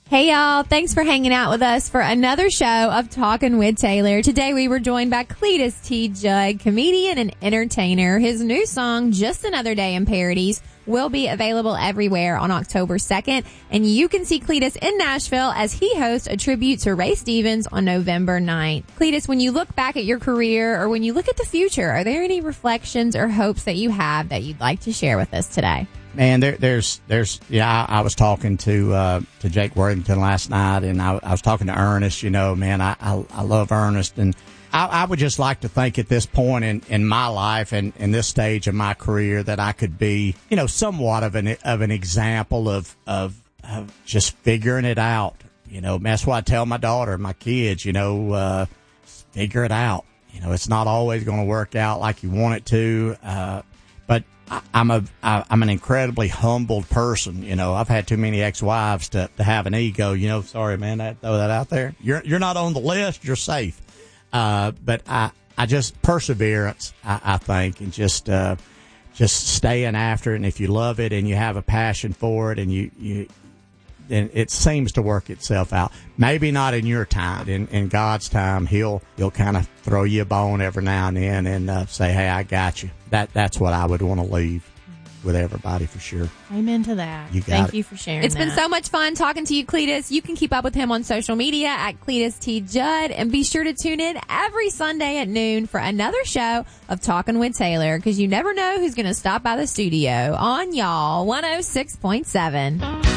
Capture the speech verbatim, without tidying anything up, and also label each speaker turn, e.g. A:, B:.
A: Hey, y'all. Thanks for hanging out with us for another show of Talking with Taylor. Today, we were joined by Cletus T. Judd, comedian and entertainer. His new song, Just Another Day in Parodies, will be available everywhere on October second. And you can see Cletus in Nashville as he hosts a tribute to Ray Stevens on November ninth. Cletus, when you look back at your career or when you look at the future, are there any reflections or hopes that you have that you'd like to share with us today?
B: Man, there, there's, there's, yeah, I, I was talking to, uh, to Jake Worthington last night, and I, I was talking to Ernest, you know, man, I, I, I love Ernest, and I, I would just like to think at this point in, in my life and in this stage of my career that I could be, you know, somewhat of an, of an example of, of, of just figuring it out. You know, that's why I tell my daughter, my kids, you know, uh, figure it out. You know, it's not always going to work out like you want it to, uh, but I'm a I'm an incredibly humbled person. You know, I've had too many ex-wives to, to have an ego. You know, sorry, man, I throw that out there. You're you're not on the list. You're safe. Uh, but I I just perseverance. I, I think, and just uh, just staying after it. And if you love it and you have a passion for it, and you you. then it seems to work itself out. Maybe not in your time. In, in God's time, He'll He'll kind of throw you a bone every now and then and uh, say, "Hey, I got you." That that's what I would want to leave with everybody for sure.
C: Amen to that.
B: You got
C: Thank
B: it.
C: you for sharing.
A: It's
C: that.
A: been so much fun talking to you, Cletus. You can keep up with him on social media at Cletus T. Judd, and be sure to tune in every Sunday at noon for another show of Talking with Taylor, because you never know who's going to stop by the studio on y'all one oh six point seven.